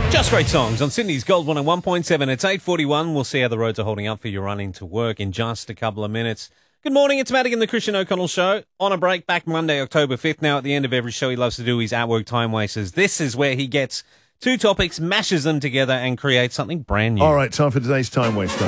Just great songs on Sydney's Gold 101.7. It's 8:41. We'll see how the roads are holding up for you running to work in just a couple of minutes. Good morning, it's Maddie and the Christian O'Connell Show. On a break, back Monday, October 5th. Now, at the end of every show, he loves to do his at-work time wasters. This is where he gets two topics, mashes them together, and creates something brand new. All right, time for today's time waster.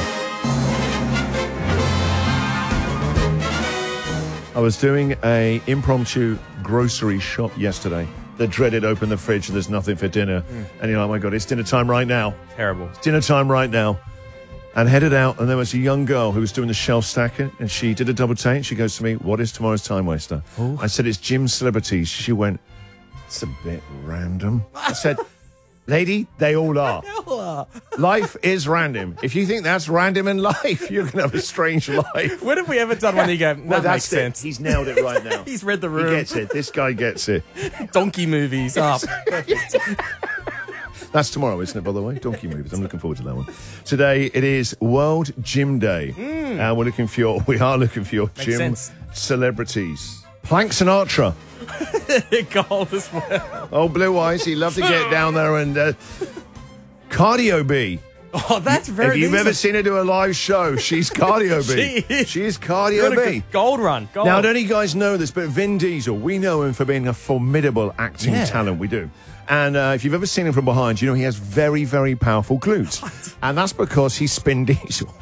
I was doing a impromptu grocery shop yesterday. The dreaded open the fridge and there's nothing for dinner. And you're like, oh my God, it's dinner time right now. Terrible. It's dinner time right now. And headed out, and there was a young girl who was doing the shelf stacking, and she did a double take, and she goes to me, what is tomorrow's time waster? Ooh. I said, it's gym celebrities. She went, it's a bit random. I said, lady, they all are. Life is random. If you think that's random in life, you're going to have a strange life. When have we ever done one you go, that makes sense? He's nailed it right now. He's read the room. He gets it. This guy gets it. Donkey movies. Oh, perfect. That's tomorrow, isn't it, by the way? Donkey movies. I'm looking forward to that one. Today, it is World Gym Day. And we are looking for your gym celebrities. Plank Sinatra. Gold as well. Oh, Blue Eyes. He loved to get down there and... Cardio B. Oh, that's very If you've ever seen her do a live show, she's Cardio B. She is Cardio B. Gold run. Gold. Now, I don't know if you guys know this, but Vin Diesel, we know him for being a formidable acting talent. We do. And if you've ever seen him from behind, you know he has very, very powerful glutes. What? And that's because he's Spin Diesel.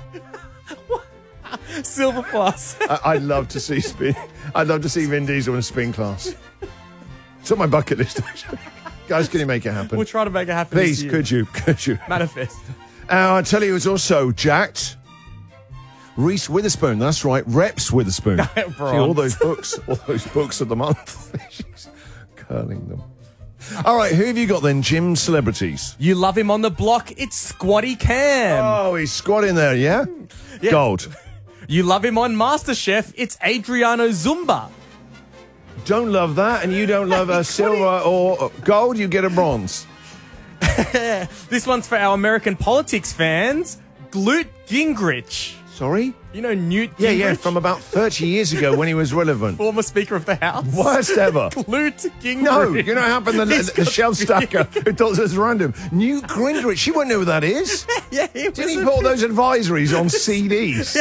Silver plus. I'd love to see Vin Diesel in a spin class. It's on my bucket list. Guys, can you make it happen? We'll try to make it happen. Please, could you? Manifest. I tell you, it's also jacked. Reese Witherspoon, that's right, Reps Witherspoon. See, all those books of the month. She's curling them. All right, who have you got then, gym celebrities? You love him on the block, it's Squatty Cam. Oh, he's squatting there, yeah? Gold. You love him on MasterChef, it's Adriano Zumba. Don't love that, and you don't love a silver or gold, you get a bronze. This one's for our American politics fans, Newt Gingrich. Sorry? You know Newt Gingrich? Yeah, from about 30 years ago when he was relevant. Former Speaker of the House. Worst ever. Newt Gingrich. No, you know what happened? The shelf stacker who thought it was random. Newt Gingrich, you won't know who that is. Yeah, Didn't he put all those advisories on CDs?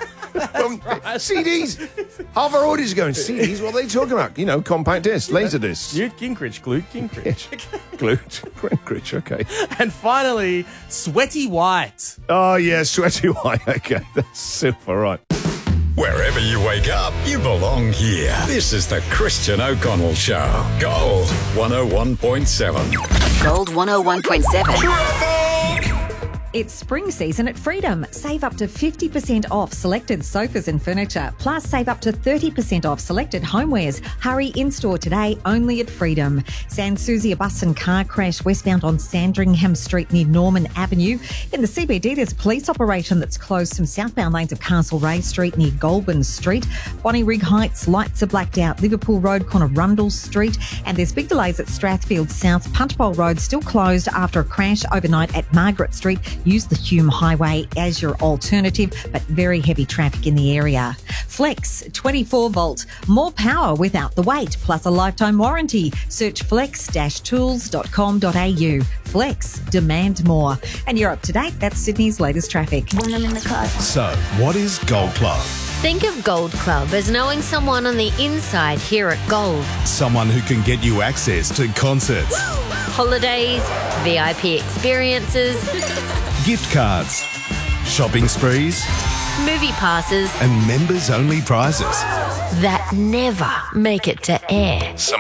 CDs. Half our audience going, CDs? What are they talking about? You know, compact disc, laser discs. Newt Gingrich, Glute Gingrich. Glute Gingrich, okay. And finally, Sweaty White. Oh, yeah, Sweaty White. Okay, that's super right. Wherever you wake up, you belong here. This is the Christian O'Connell Show. Gold 101.7. Gold 101.7. It's spring season at Freedom. Save up to 50% off selected sofas and furniture. Plus, save up to 30% off selected homewares. Hurry in-store today, only at Freedom. San Susie, a bus and car crash westbound on Sandringham Street near Norman Avenue. In the CBD, there's a police operation that's closed some southbound lanes of Castlereagh Street near Goulburn Street. Bonnyrigg Heights, lights are blacked out. Liverpool Road, corner Rundle Street. And there's big delays at Strathfield South. Punchbowl Road still closed after a crash overnight at Margaret Street. Use the Hume Highway as your alternative, but very heavy traffic in the area. Flex 24 volt, more power without the weight, plus a lifetime warranty. Search flex-tools.com.au. Flex, demand more. And you're up to date. That's Sydney's latest traffic. When I'm in the car. So, what is Gold Club? Think of Gold Club as knowing someone on the inside here at Gold. Someone who can get you access to concerts, Holidays, VIP experiences, gift cards, shopping sprees, movie passes, and members-only prizes that never make it to air.